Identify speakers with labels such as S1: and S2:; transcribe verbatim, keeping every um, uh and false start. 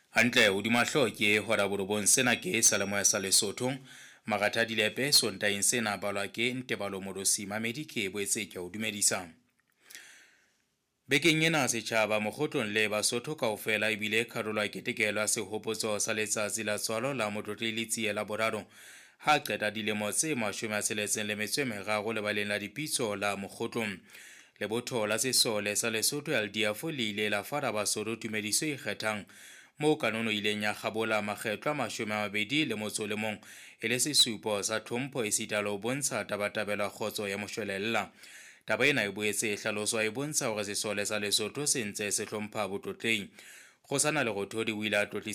S1: Hantle hodima hloke hora borobong sena ke Salomo sa Lesotho Magatha Dilepe sontaeng sena balwa ke Ntebalo Morosi Mamedi ke boetse ke o dumedisa. Bekeng ena setjhaba mokgotlong le Basotho kaofela ebile karolo ke tekelwa sehopotso sa letsatsi la tswalo la motlotli le tsiye la boraro ha qeta dilemo tse mashome a tsheletseng le metso e meraro lebaleng la dipitso la mokgotlong. Lebotho la sesole sa Lesotho L D F le ile la fara Basotho tumediso e kgethang mo kanono ileng ya kgabola makgetlo a mashome a mabedi le motso le mong e le sesupo sa tlhompho e sita le ho bontsha tabatabelo kgotso ya moshwelella. Taba ena e boetse e hlaloswa e bontsha hore sesole sa Lesotho se ntse se hlompha botlotlehi. Go sana le Rothodi o ile a